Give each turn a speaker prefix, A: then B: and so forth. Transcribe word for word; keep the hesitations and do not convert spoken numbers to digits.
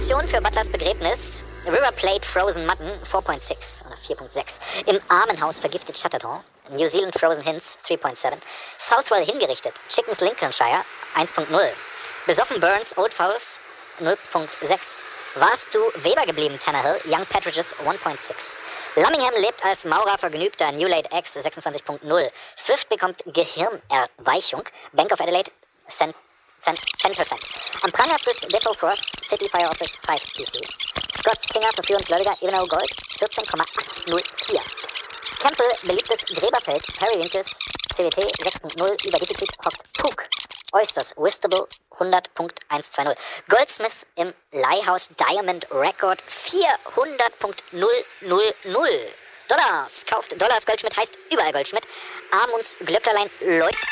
A: Produktion für Butlers Begräbnis. River Plate Frozen Mutton vier Komma sechs oder vier Komma sechs. Im Armenhaus vergiftet Chatterton. New Zealand Frozen Hints drei Komma sieben. Southwell hingerichtet. Chickens Lincolnshire eins Komma null. Besoffen Burns Old Fowls null Komma sechs. Warst du Weber geblieben, Tannehill? Young Partridges eins Komma sechs. Lummingham lebt als Maurer vergnügter New Late X sechsundzwanzig Komma null. Swift bekommt Gehirnerweichung. Bank of Adelaide zehn Prozent. Am Pranger frisst Default Frost City Fire Office fünf P C. Scott Springer verführend Gläubiger Evenal Gold vierzehn Komma achthundertvier. Campbell beliebtes Gräberfeld Periwinkles C W T sechs Komma null. Über Defizit hockt Puk. Oysters Wistable hundert Komma hundertzweißig. Goldsmith im Leihhaus Diamond Record vierhundert Komma null null null. Dollars. Kauft Dollars Goldschmidt heißt überall Goldschmidt. Amunds Glöcklerlein Leut.